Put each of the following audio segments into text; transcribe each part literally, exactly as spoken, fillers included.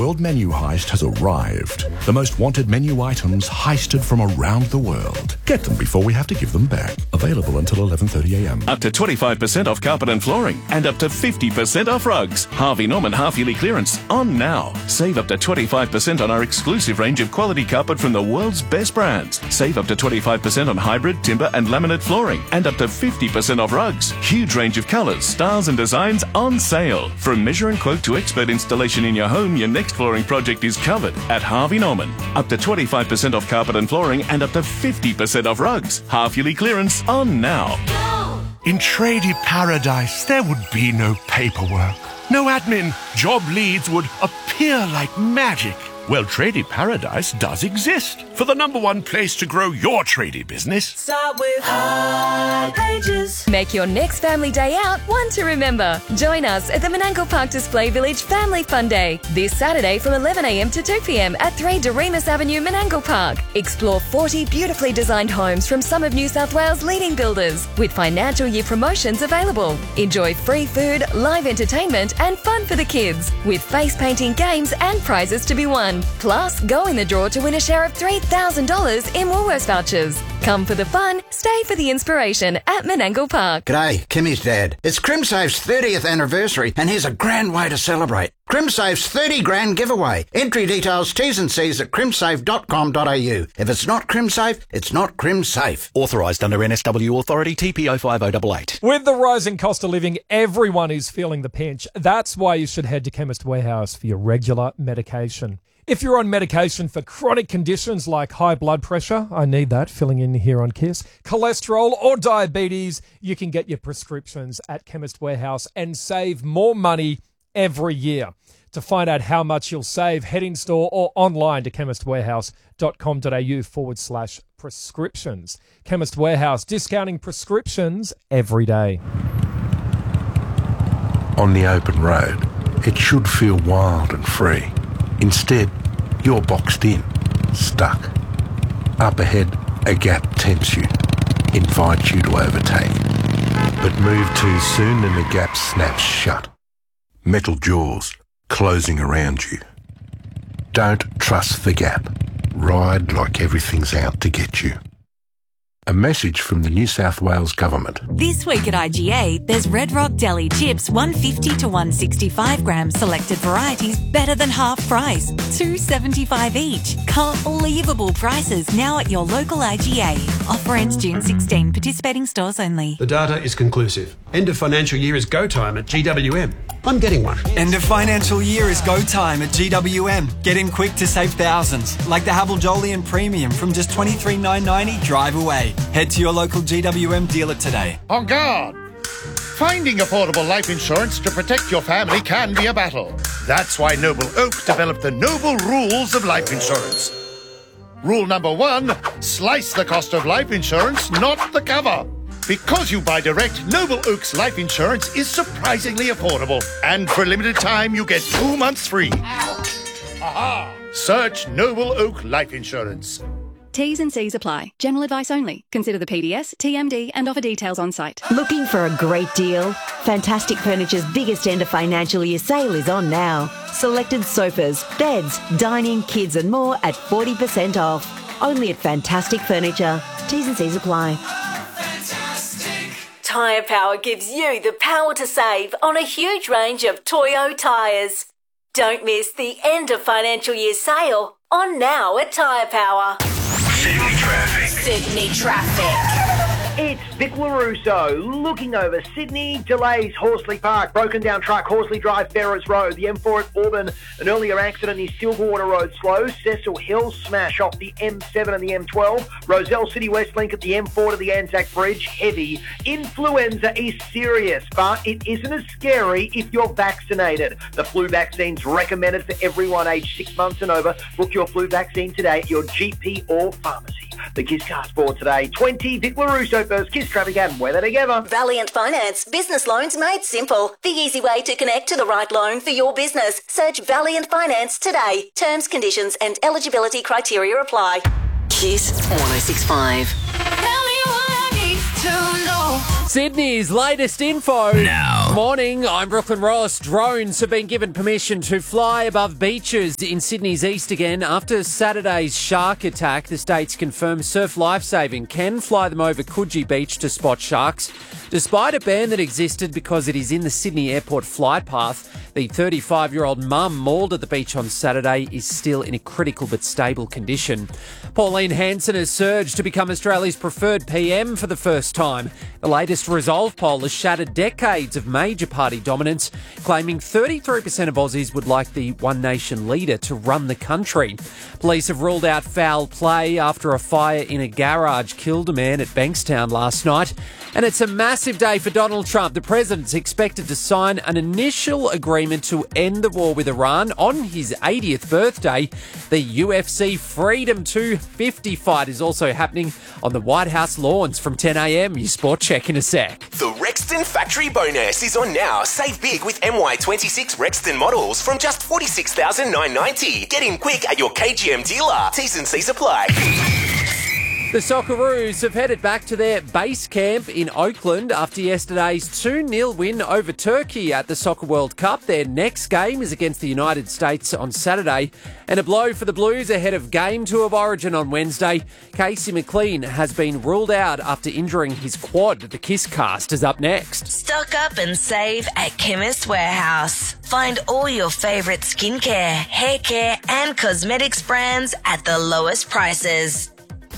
world menu heist has arrived. The most wanted menu items heisted from around the world. Get them before we have to give them back. Available until eleven thirty a m. Up to twenty-five percent off carpet and flooring and up to fifty percent off rugs. Harvey Norman half-yearly clearance on now. Save up to twenty-five percent on our exclusive range of quality carpet from the world's best brands. Save up to twenty-five percent on hybrid, timber and laminate flooring and up to fifty percent off rugs. Huge range of colours, styles and designs on sale. From measure and quote to expert installation in your home, your next flooring project is covered at Harvey Norman. Up to twenty-five percent off carpet and flooring and up to fifty percent off rugs. Half-yearly clearance on now. In Tradie Paradise, there would be no paperwork, no admin. Job leads would appear like magic. Well, Tradie Paradise does exist for the number one place to grow your tradie business. Start with Hipages. Make your next family day out one to remember. Join us at the Menangle Park Display Village Family Fun Day this Saturday from eleven a m to two p m at three Doremus Avenue, Menangle Park. Explore forty beautifully designed homes from some of New South Wales' leading builders with financial year promotions available. Enjoy free food, live entertainment and fun for the kids with face painting games and prizes to be won. Plus, go in the draw to win a share of three thousand dollars in Woolworths vouchers. Come for the fun, stay for the inspiration at Menangle Park. G'day, Kimmy's dad. It's CrimSafe's thirtieth anniversary and here's a grand way to celebrate. CrimSafe's thirty grand giveaway. Entry details, T's and C's at crimsafe dot com dot a u. If it's not CrimSafe, it's not CrimSafe. Authorised under N S W Authority T P O five oh eight eight. With the rising cost of living, everyone is feeling the pinch. That's why you should head to Chemist Warehouse for your regular medication. If you're on medication for chronic conditions like high blood pressure, I need that, filling in here on KISS, cholesterol or diabetes, you can get your prescriptions at Chemist Warehouse and save more money every year. To find out how much you'll save, head in store or online to chemist warehouse dot com dot a u forward slash prescriptions. Chemist Warehouse, discounting prescriptions every day. On the open road, it should feel wild and free. Instead, you're boxed in, stuck. Up ahead, a gap tempts you, invites you to overtake. But move too soon and the gap snaps shut. Metal jaws closing around you. Don't trust the gap. Ride like everything's out to get you. A message from the New South Wales Government. This week at I G A, there's Red Rock Deli chips, one fifty to one sixty-five grams, selected varieties, better than half price, two seventy-five each. Unbelievable prices now at your local I G A. Offer ends June sixteenth. Participating stores only. The data is conclusive. End of financial year is go time at G W M. I'm getting one. End of financial year is go time at G W M. Get in quick to save thousands, like the Havel Jolyon Premium from just twenty-three nine ninety drive away. Head to your local G W M dealer today. On guard! Finding affordable life insurance to protect your family can be a battle. That's why Noble Oak developed the Noble Rules of Life Insurance. Rule number one, slice the cost of life insurance, not the cover. Because you buy direct, Noble Oak's life insurance is surprisingly affordable. And for a limited time, you get two months free. Aha! Search Noble Oak Life Insurance. T's and C's apply. General advice only. Consider the P D S, T M D and offer details on site. Looking for a great deal? Fantastic Furniture's biggest end of financial year sale is on now. Selected sofas, beds, dining, kids and more at forty percent off. Only at Fantastic Furniture. T's and C's apply. Tyre Power gives you the power to save on a huge range of Toyo tyres. Don't miss the end of financial year sale on now at Tyre Power. Sydney traffic. Sydney traffic. It's Vic LaRusso looking over Sydney. Delays, Horsley Park, broken down truck, Horsley Drive, Ferrers Road, the M four at Auburn. An earlier accident is Silverwater Road slow. Cecil Hill smash off the M seven and the M twelve. Roselle City West Link at the M four to the Anzac Bridge, heavy. Influenza is serious, but it isn't as scary if you're vaccinated. The flu vaccine's recommended for everyone aged six months and over. Book your flu vaccine today at your G P or pharmacy. The Kiss Car Sport today. twenty Vic LaRusso first. Kiss traffic and weather together. Valiant Finance. Business loans made simple. The easy way to connect to the right loan for your business. Search Valiant Finance today. Terms, conditions and eligibility criteria apply. Kiss one oh six point five. Tell me what I need to know. Sydney's latest info. Now. Morning, I'm Brooklyn Ross. Drones have been given permission to fly above beaches in Sydney's east again. After Saturday's shark attack, the state's confirmed Surf Lifesaving can fly them over Coogee Beach to spot sharks. Despite a ban that existed because it is in the Sydney Airport flight path, the thirty-five-year-old mum mauled at the beach on Saturday is still in a critical but stable condition. Pauline Hanson has surged to become Australia's preferred P M for the first time. The latest Resolve poll has shattered decades of major party dominance, claiming thirty-three percent of Aussies would like the One Nation leader to run the country. Police have ruled out foul play after a fire in a garage killed a man at Bankstown last night. And it's a massive day for Donald Trump. The president's expected to sign an initial agreement to end the war with Iran on his eightieth birthday. The U F C Freedom two fifty fight is also happening on the White House lawns from ten a.m. Your sport check in a sec. The Rexton Factory Bonus is on now. Save big with M Y twenty-six Rexton models from just forty-six thousand nine hundred ninety dollars. Get in quick at your K G M dealer. T's and C's apply. The Socceroos have headed back to their base camp in Oakland after yesterday's two nil win over Turkey at the Soccer World Cup. Their next game is against the United States on Saturday. And a blow for the Blues ahead of Game two of Origin on Wednesday. Casey McLean has been ruled out after injuring his quad. The Kiss Cast is up next. Stock up and save at Chemist Warehouse. Find all your favourite skincare, hair care and cosmetics brands at the lowest prices.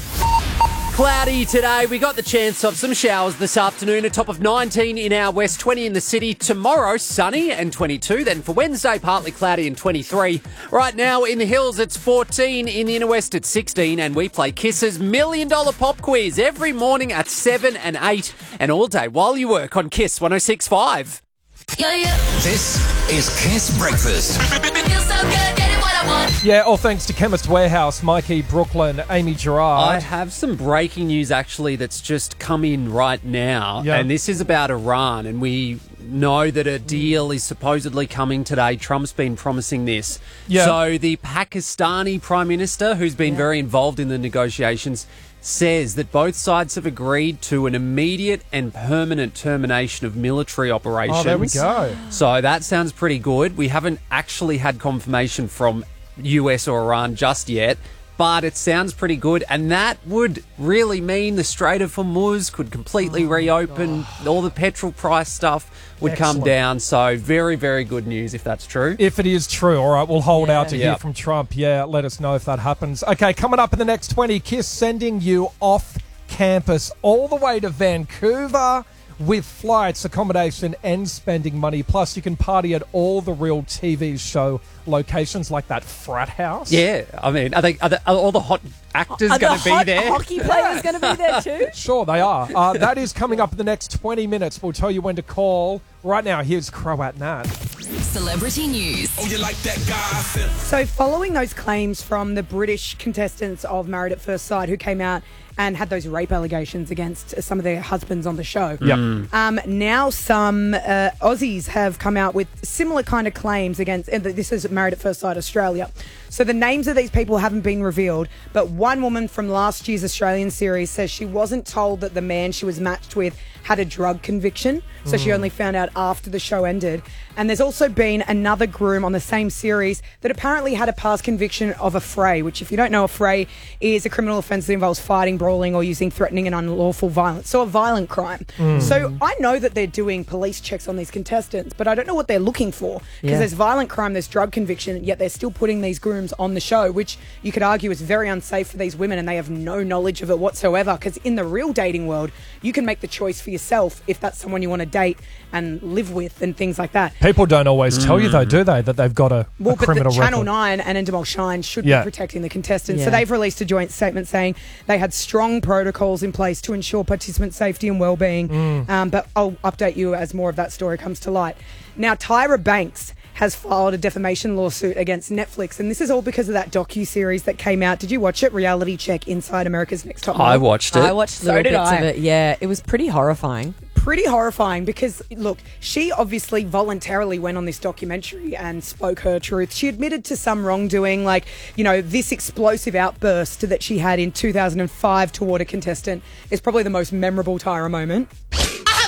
Cloudy today. We got the chance of some showers this afternoon. A top of nineteen in our west, twenty in the city. Tomorrow, sunny and twenty-two. Then for Wednesday, partly cloudy and twenty-three. Right now in the hills, it's fourteen. In the inner west, it's sixteen. And we play Kiss's Million Dollar Pop Quiz every morning at seven and eight. And all day while you work on Kiss one oh six point five. Yeah, yeah. This is Kiss Breakfast. Feels so good, getting what I want. Yeah, all thanks to Chemist Warehouse, Mikey, Brooklyn, Amy Gerard. I have some breaking news, actually, that's just come in right now. Yeah. And this is about Iran. And we know that a deal is supposedly coming today. Trump's been promising this. Yeah. So the Pakistani Prime Minister, who's been yeah. very involved in the negotiations, says that both sides have agreed to an immediate and permanent termination of military operations. Oh, there we go. So that sounds pretty good. We haven't actually had confirmation from U S or Iran just yet, but it sounds pretty good. And that would really mean the Strait of Hormuz could completely oh, reopen. God. All the petrol price stuff would Excellent. come down. So very, very good news if that's true. If it is true. All right, we'll hold yeah. out to yep. hear from Trump. Yeah, let us know if that happens. Okay, coming up in the next twenty, Kiss sending you off campus all the way to Vancouver with flights, accommodation and spending money. Plus, you can party at all the real T V show locations like that frat house. Yeah, I mean, are, they, are, they, are all the hot actors going to be hot there? Hockey players going to be there too? Sure, they are. Uh, that is coming up in the next twenty minutes. We'll tell you when to call. Right now, here's Croat Nat. Celebrity news. Oh, you like that guy? So following those claims from the British contestants of Married at First Sight who came out and had those rape allegations against some of their husbands on the show. Yep. Um, now some uh, Aussies have come out with similar kind of claims against, and this is Married at First Sight Australia. So the names of these people haven't been revealed, but one woman from last year's Australian series says she wasn't told that the man she was matched with had a drug conviction, so mm. she only found out after the show ended. And there's also been another groom on the same series that apparently had a past conviction of a fray, which if you don't know, a fray is a criminal offence that involves fighting, brawling or using threatening and unlawful violence, so a violent crime. Mm. So I know that they're doing police checks on these contestants, but I don't know what they're looking for, because yeah. there's violent crime, there's drug conviction, yet they're still putting these grooms on the show, which you could argue is very unsafe for these women, and they have no knowledge of it whatsoever, because in the real dating world, you can make the choice for yourself if that's someone you want to date and live with and things like that. People don't always mm. tell you, though, do they, that they've got a, well, a criminal but the Channel record. nine and Endemol Shine should yeah. be protecting the contestants. Yeah. So they've released a joint statement saying they had strong protocols in place to ensure participant safety and well-being. Mm. Um, but I'll update you as more of that story comes to light. Now, Tyra Banks has filed a defamation lawsuit against Netflix, and this is all because of that docu-series that came out. Did you watch it? Reality Check Inside America's Next Top Model. I watched it. I watched so little did bits I. of it. Yeah, it was pretty horrifying. Pretty horrifying because, look, she obviously voluntarily went on this documentary and spoke her truth. She admitted to some wrongdoing, like, you know, this explosive outburst that she had in two thousand five toward a contestant is probably the most memorable Tyra moment. I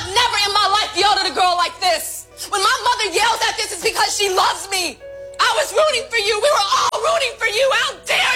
a girl like this. When my mother yells at this, it's because she loves me. I was rooting for you. We were all rooting for you. How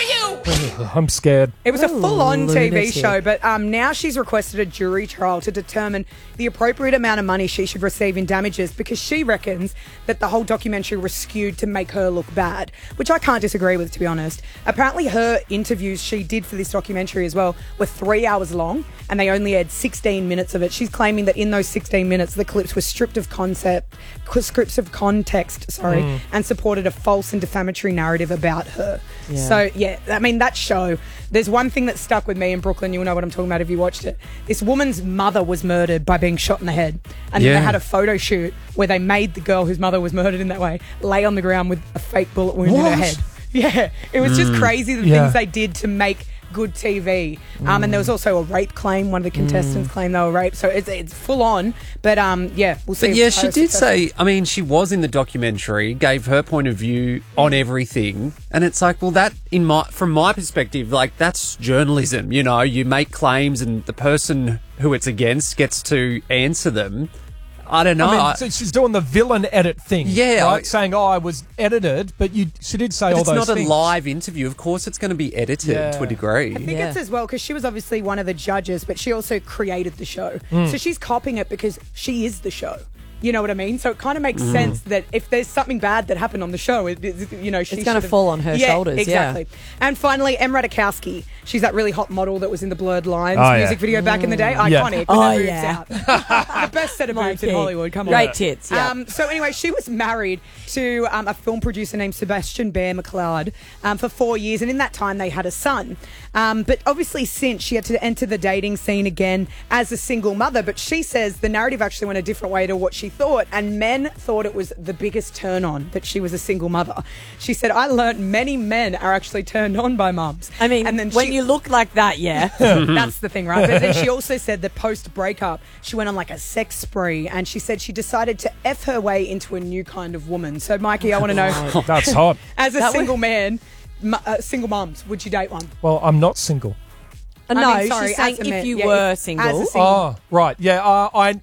dare you? I'm scared. It was a full-on T V lunatic. show, but um, now she's requested a jury trial to determine the appropriate amount of money she should receive in damages because she reckons that the whole documentary was skewed to make her look bad, which I can't disagree with, to be honest. Apparently her interviews she did for this documentary as well were three hours long and they only had sixteen minutes of it. She's claiming that in those sixteen minutes the clips were stripped of concept, scripts of context, sorry, Mm. and supported a false and defamatory narrative about her. Yeah. So, yeah, I mean, that show, there's one thing that stuck with me in Brooklyn. You'll know what I'm talking about if you watched it. This woman's mother was murdered by being shot in the head. And Yeah. then they had a photo shoot where they made the girl whose mother was murdered in that way lay on the ground with a fake bullet wound in her What? head. Yeah, it was just Mm. crazy the Yeah. things they did to make good T V. Um, And there was also a rape claim. One of the contestants Mm. claimed they were raped. So it's, it's full on. But um, yeah, we'll see. But if yeah, how she did successful. say, I mean, she was in the documentary, gave her point of view on everything. And it's like, well, that, in my, from my perspective, like, that's journalism. You know, you make claims and the person who it's against gets to answer them. I don't know. I mean, I- so she's doing the villain edit thing. Yeah, right? I- saying, "Oh, I was edited," but you, she did say but all it's those not things. a live interview. Of course, it's going to be edited Yeah. to a degree. I think it's as well because she was obviously one of the judges, but she also created the show. Mm. So she's copying it because she is the show. You know what I mean? So it kind of makes Mm. sense that if there's something bad that happened on the show, it, it- you know, she It's gonna should've- fall on her yeah, shoulders, yeah. Exactly. And finally, Em Radikowski. She's that really hot model that was in the Blurred Lines Oh, yeah. music video back in the day. Mm. Yeah. Iconic. Oh, with her boobs yeah. out. The best set of boobs in Mikey. Hollywood. Come on. Great tits, yeah. Um, so anyway, she was married to um, a film producer named Sebastian Bear McLeod um, for four years, and in that time they had a son. Um, but obviously, since she had to enter the dating scene again as a single mother. But she says the narrative actually went a different way to what she thought, and men thought it was the biggest turn on that she was a single mother. She said, "I learnt many men are actually turned on by mums." I mean, and then when she- you look like that, yeah. that's the thing, right? But then she also said that post breakup, she went on like a sex spree, and she said she decided to F her way into a new kind of woman. So, Mikey, I want to know. That's hot. As a That single man, mu- uh, single mums, would you date one? Well, I'm not single. I no, mean, sorry, she's saying as a if man- you yeah, were if- single. as a single- Oh, right. Yeah, uh, I,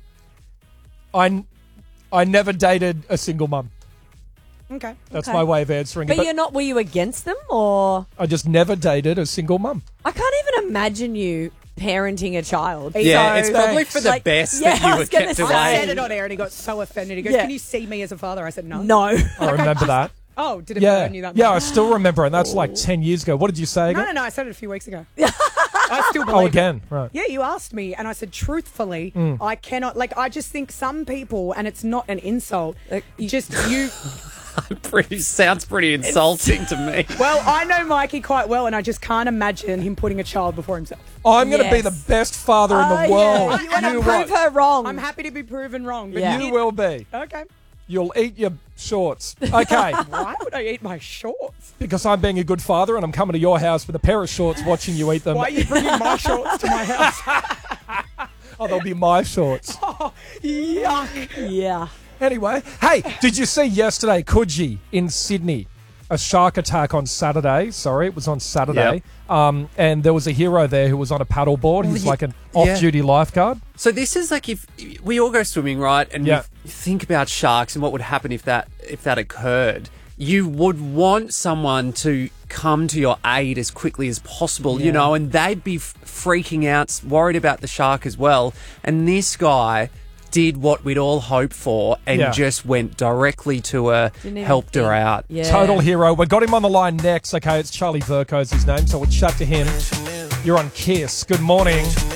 I, I never dated a single mum. Okay. That's okay. my way of answering But it. you're not, were you against them or? I just never dated a single mum. I can't even imagine you parenting a child. Yeah, it's probably for the Like- best yeah, that you I were was gonna kept say. away. I said it on air, and he got so offended. He goes, Yeah. "Can you see me as a father?" I said, "No." No. I remember that. Oh, did it Yeah, burn you that much? yeah, I still remember, and that's like ten years ago. What did you say No, again? no, no. I said it a few weeks ago. I still believe Oh, it. again, right. Yeah, you asked me, and I said, truthfully, Mm. I cannot. Like, I just think some people, and it's not an insult. Just you. Pretty sounds pretty insulting to me. Well, I know Mikey quite well, and I just can't imagine him putting a child before himself. I'm going to be Yes. the best father in Oh, the world. yeah. You want to You prove what? her wrong. I'm happy to be proven wrong. But You you need- will be. Okay. You'll eat your shorts. Okay. Why would I eat my shorts? Because I'm being a good father and I'm coming to your house with a pair of shorts watching you eat them. Why are you bringing my shorts to my house? Oh, they'll be my shorts. Oh, yuck. Yeah. Anyway, hey, did you see yesterday, Coogee in Sydney? A shark attack on Saturday. Sorry, it was on Saturday. Um, and there was a hero there who was on a paddleboard. He's Well, like an yeah. off-duty lifeguard. So this is like if we all go swimming, right? And Yeah. we think about sharks and what would happen if that if that occurred. You would want someone to come to your aid as quickly as possible, you Yeah. know, and they'd be f- freaking out, worried about the shark as well. And this guy did what we'd all hope for and Yeah. just went directly to her, Didn't even helped her think. out. Yeah. Total hero. We've got him on the line next. Okay, it's Charlie Verco's his name, so we'll chat to him. You're on Kiss. Good morning.